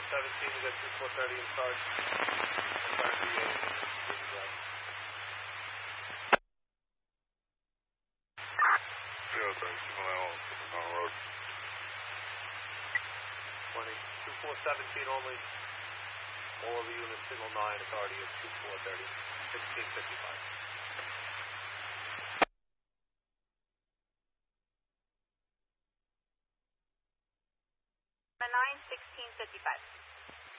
2417, we got 2430 in charge. Road. 2417 only. All of the units, signal 9, authority is 2430, 1655. 9, 1655.